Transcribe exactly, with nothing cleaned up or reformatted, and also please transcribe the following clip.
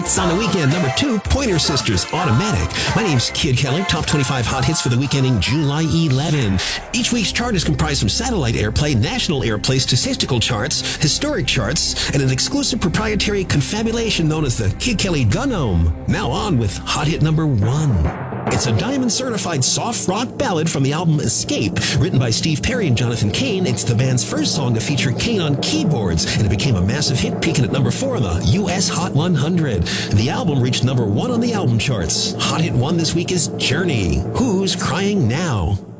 It's on the weekend, number two, Pointer Sisters, Automatic. My name's Kid Kelly, top twenty-five hot hits for the weekend ending July eleventh. Each week's chart is comprised of satellite airplay, national airplay, statistical charts, historic charts, and an exclusive proprietary confabulation known as the Kid Kelly Gunome. Now on with hot hit number one. It's a diamond-certified soft rock ballad from the album Escape, written by Steve Perry and Jonathan Cain. It's the band's first song to feature Cain on keyboards, and it became a massive hit, peaking at number four on the U S Hot one hundred. The album reached number one on the album charts. Hot hit one this week is Journey. Who's Crying Now?